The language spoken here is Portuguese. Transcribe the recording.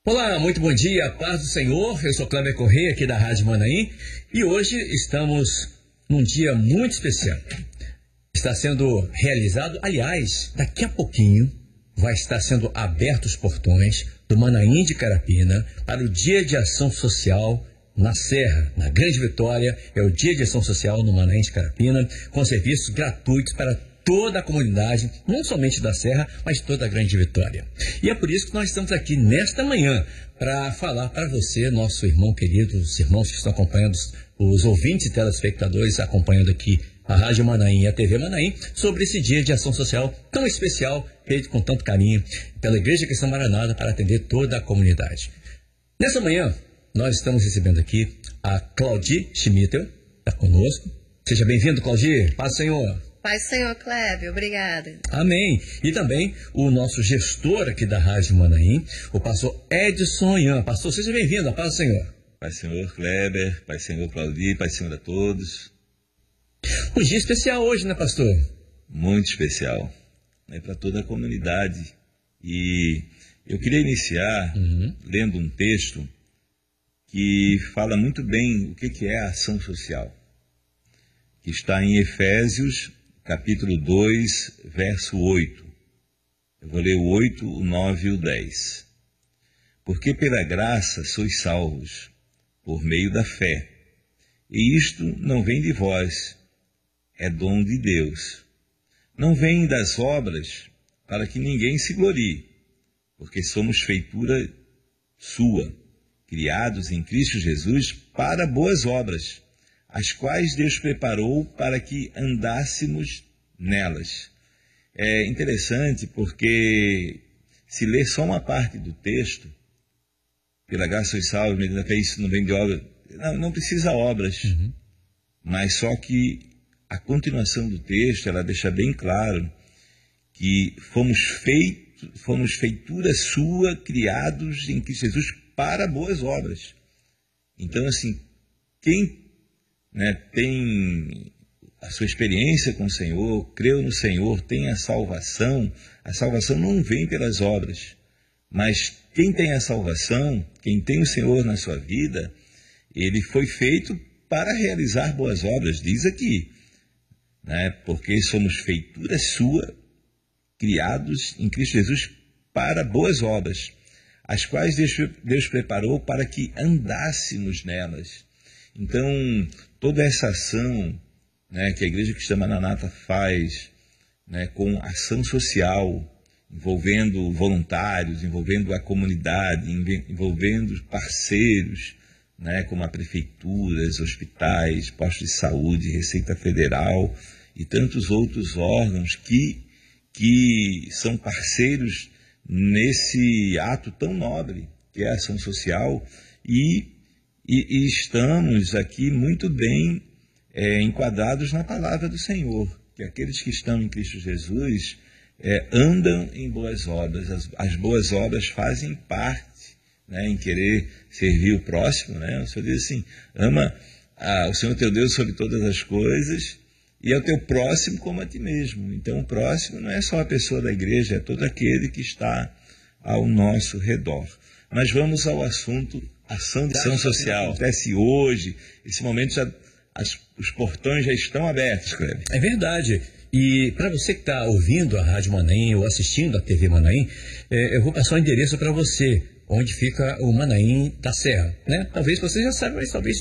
Olá, muito bom dia, paz do Senhor. Eu sou Cléber Correia, aqui da Rádio Manaim, e hoje estamos num dia muito especial. Está sendo realizado, aliás, daqui a pouquinho vai estar sendo abertos os portões do Manaim de Carapina para o Dia de Ação Social na Serra, na Grande Vitória. É o Dia de Ação Social no Manaim de Carapina, com serviços gratuitos para toda a comunidade, não somente da Serra, mas toda a Grande Vitória. E é por isso que nós estamos aqui nesta manhã para falar para você, nosso irmão querido, os irmãos que estão acompanhando, os ouvintes e telespectadores acompanhando aqui a Rádio Manaim e a TV Manaim, sobre esse dia de ação social tão especial, feito com tanto carinho pela Igreja Cristã Maranata para atender toda a comunidade. Nessa manhã, nós estamos recebendo aqui a Claudir Schmittel, está conosco. Seja bem-vindo, Claudir. Paz do Senhor. Paz do Senhor, Cléber, obrigada. Amém. E também o nosso gestor aqui da Rádio Manaim, o pastor Edson Ian. Pastor, seja bem-vindo, a paz do Senhor. Paz do Senhor, Cléber, Paz do Senhor, Claudir, Paz do Senhor a todos. Um dia especial hoje, né, pastor? Muito especial, né, para toda a comunidade. E eu queria iniciar lendo um texto que fala muito bem o que é a ação social, que está em Efésios, capítulo 2, verso 8. Eu vou ler o 8, o 9 e o 10. Porque pela graça sois salvos, por meio da fé. E isto não vem de vós, é dom de Deus. Não vem das obras, para que ninguém se glorie, porque somos feitura sua, criados em Cristo Jesus para boas obras, as quais Deus preparou para que andássemos nelas. É interessante porque se ler só uma parte do texto, pela graça sois salvos, mediante a fé, isso não vem de obra, não precisa obras, mas só que a continuação do texto, ela deixa bem claro que fomos feitura sua, criados em Cristo Jesus para boas obras. Então, assim, quem tem a sua experiência com o Senhor, creu no Senhor, tem a salvação não vem pelas obras, mas quem tem a salvação, quem tem o Senhor na sua vida, ele foi feito para realizar boas obras, diz aqui, porque somos feitura sua, criados em Cristo Jesus para boas obras, as quais Deus preparou para que andássemos nelas. Então, toda essa ação que a Igreja Cristã Maranata faz, com ação social, envolvendo voluntários, envolvendo a comunidade, envolvendo parceiros, como a prefeituras, hospitais, postos de saúde, Receita Federal e tantos outros órgãos que são parceiros nesse ato tão nobre que é a ação social, e estamos aqui muito bem enquadrados na palavra do Senhor, que aqueles que estão em Cristo Jesus andam em boas obras. As boas obras fazem parte em querer servir o próximo. O Senhor diz assim, ama o Senhor teu Deus sobre todas as coisas e ao teu próximo como a ti mesmo. Então o próximo não é só a pessoa da igreja, é todo aquele que está ao nosso redor. Mas vamos ao assunto ação social. Acontece hoje, esse momento os portões já estão abertos, Cleber. É verdade. E para você que está ouvindo a Rádio Manaim ou assistindo a TV Manaim, eu vou passar o endereço para você, onde fica o Manaim da Serra. Talvez você já saiba, mas talvez